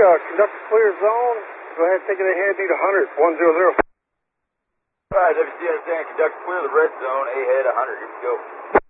conduct clear zone. Go ahead, take it ahead, need 100, 100. Alright, WCS conduct clear the red zone, ahead 100, here we go.